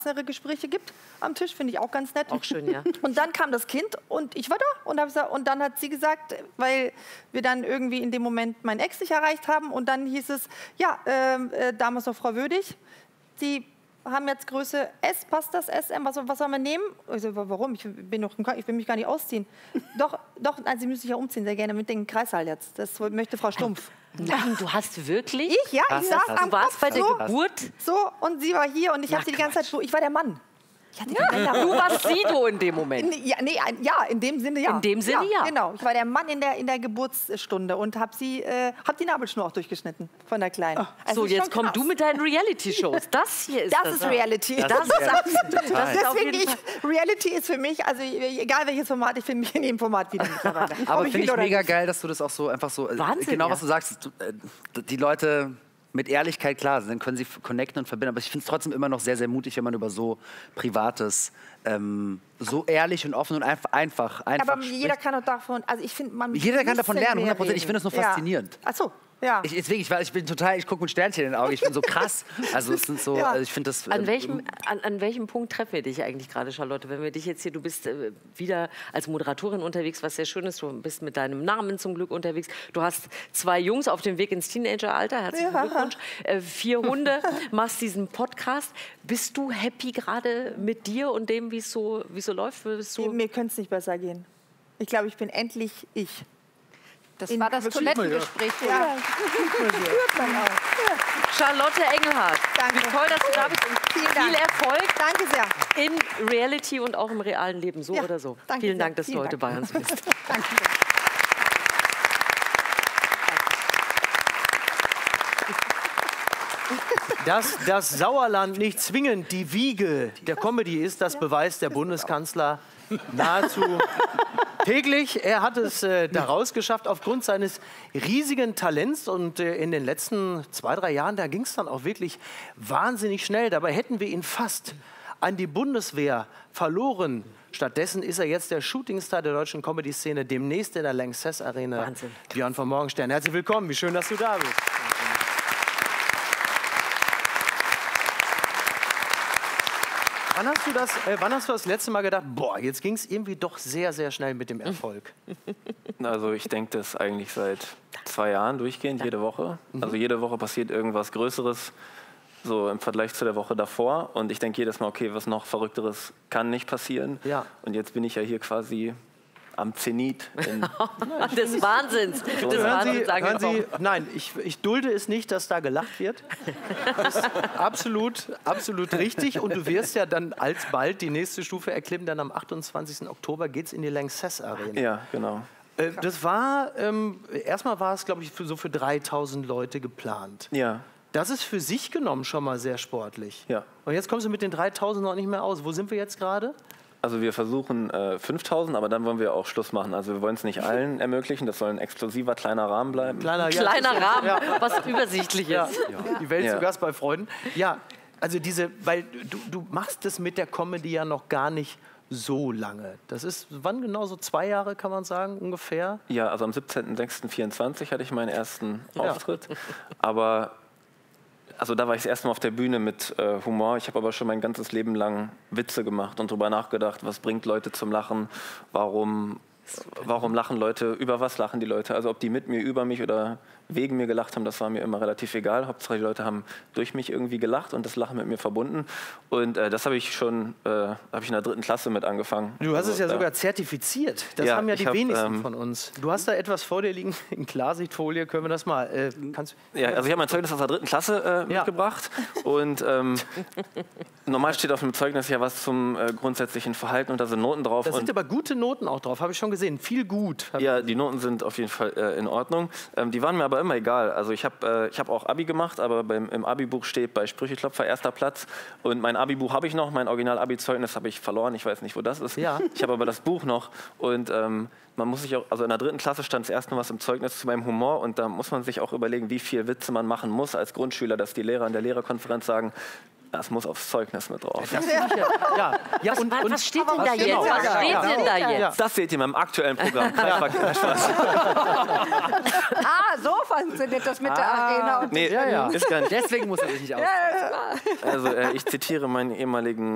Gespräche gibt am Tisch, finde ich auch ganz nett. Auch schön, ja. Und dann kam das Kind und ich war da und dann hat sie gesagt, weil wir dann irgendwie in dem Moment meinen Ex nicht erreicht haben und dann hieß es, ja, damals noch Frau Würdig, Sie haben jetzt Größe S, passt das SM, was sollen wir nehmen? Ich so, warum? Ich will mich gar nicht ausziehen. Doch, nein, Sie müssen sich ja umziehen, sehr gerne mit dem Kreissaal jetzt. Das möchte Frau Stumpf. Nein, du hast wirklich? Ich, ja, ich saß am Du warst bei der Geburt? So, und sie war hier und ich habe sie die ganze Zeit, ich war der Mann. Du warst Sido in dem Moment. In dem Sinne ja. In dem Sinne ja. Genau, ich war der Mann in der Geburtsstunde und habe die Nabelschnur auch durchgeschnitten von der Kleinen. Also so, jetzt komm du mit deinen Reality-Shows. Das hier ist das. Ist Reality. Reality ist für mich, also egal welches Format, ich finde mich in jedem Format wieder. Aber finde ich mega geil, dass du das auch so einfach so, Wahnsinn, genau was du sagst, die Leute mit Ehrlichkeit, klar, dann können sie connecten und verbinden, aber ich finde es trotzdem immer noch sehr, sehr mutig, wenn man über so Privates so ehrlich und offen und einfach aber spricht. jeder kann doch davon, also ich finde, jeder kann davon lernen, 100%. Ich finde es nur faszinierend. Ach so. Ja. Ich gucke mit Sternchen in den Augen, ich bin so krass. Also es sind so, also ich finde das... An welchem Punkt treffen wir dich eigentlich gerade, Charlotte? Wenn wir dich jetzt hier, du bist wieder als Moderatorin unterwegs, was sehr schön ist, du bist mit deinem Namen zum Glück unterwegs. Du hast 2 Jungs auf dem Weg ins Teenageralter, herzlichen Glückwunsch. 4 Hunde, machst diesen Podcast. Bist du happy gerade mit dir und dem, wie es so läuft? Mir könnte es nicht besser gehen. Ich glaube, ich bin endlich ich. Das war das Toilettengespräch. Ja. Charlotte Engelhardt, danke. Wie toll, dass du da bist und viel Erfolg. Danke sehr. In Reality und auch im realen Leben, so oder so. Danke Vielen sehr. Dank, dass du heute bei uns bist. Danke. Dass das Sauerland nicht zwingend die Wiege der Comedy ist, das beweist der Bundeskanzler nahezu täglich. Er hat es daraus geschafft aufgrund seines riesigen Talents und in den letzten 2, 3 Jahren, da ging es dann auch wirklich wahnsinnig schnell. Dabei hätten wir ihn fast an die Bundeswehr verloren. Stattdessen ist er jetzt der Shootingstar der deutschen Comedy-Szene, demnächst in der Lanxess Arena. Wahnsinn. Björn von Morgenstern, herzlich willkommen, wie schön, dass du da bist. Wann hast du das letzte Mal gedacht, boah, jetzt ging es irgendwie doch sehr, sehr schnell mit dem Erfolg? Also ich denke das eigentlich seit 2 Jahren durchgehend, jede Woche. Also jede Woche passiert irgendwas Größeres, so im Vergleich zu der Woche davor. Und ich denke jedes Mal, okay, was noch Verrückteres kann nicht passieren. Ja. Und jetzt bin ich ja hier quasi am Zenit. Des Wahnsinns. Hören Sie, nein, ich dulde es nicht, dass da gelacht wird. Das ist absolut richtig. Und du wirst ja dann alsbald die nächste Stufe erklimmen. Dann am 28. Oktober geht es in die Lanxess Arena. Ja, genau. Das war, erstmal war es, glaube ich, für 3.000 Leute geplant. Ja. Das ist für sich genommen schon mal sehr sportlich. Ja. Und jetzt kommst du mit den 3.000 noch nicht mehr aus. Wo sind wir jetzt gerade? Also wir versuchen 5.000, aber dann wollen wir auch Schluss machen. Also wir wollen es nicht allen ermöglichen, das soll ein exklusiver kleiner Rahmen bleiben. Kleiner Rahmen, was übersichtlich ist. Ja. Die Welt zu Gast bei Freunden. Ja, also weil du machst das mit der Comedy ja noch gar nicht so lange. Das ist, wann genau, so 2 Jahre kann man sagen, ungefähr? Ja, also am 17.06.24 hatte ich meinen ersten Auftritt. Aber also da war ich das erste Mal auf der Bühne mit Humor. Ich habe aber schon mein ganzes Leben lang Witze gemacht und darüber nachgedacht, was bringt Leute zum Lachen, warum lachen Leute, über was lachen die Leute. Also ob die mit mir, über mich oder wegen mir gelacht haben, das war mir immer relativ egal. Hauptsache die Leute haben durch mich irgendwie gelacht und das Lachen mit mir verbunden. Und das habe ich schon in der 3. Klasse mit angefangen. Du hast es ja sogar zertifiziert. Das haben ja die wenigsten von uns. Du hast da etwas vor dir liegen in Klarsichtfolie. Können wir das mal? Also ich habe mein Zeugnis aus der 3. Klasse mitgebracht. Und normal steht auf dem Zeugnis ja was zum grundsätzlichen Verhalten und da sind Noten drauf. Da sind aber gute Noten auch drauf, habe ich schon gesehen. Viel gut. Ja, die Noten sind auf jeden Fall in Ordnung. Die waren mir aber immer egal. Also ich hab auch Abi gemacht, aber im Abi-Buch steht bei Sprücheklopfer 1. Platz. Und mein Abi-Buch habe ich noch, mein Original-Abi-Zeugnis habe ich verloren. Ich weiß nicht, wo das ist. Ja. Ich habe aber das Buch noch. Und man muss sich auch, also in der 3. Klasse stand das erste Mal was im Zeugnis zu meinem Humor. Und da muss man sich auch überlegen, wie viel Witze man machen muss als Grundschüler, dass die Lehrer in der Lehrerkonferenz sagen, das muss aufs Zeugnis mit drauf. Was steht denn da jetzt? Was steht denn da jetzt? Das seht ihr in meinem aktuellen Programm. So funktioniert das mit der Arena. Nee, ist gar nicht. Deswegen muss er sich nicht aus. Also ich zitiere meinen ehemaligen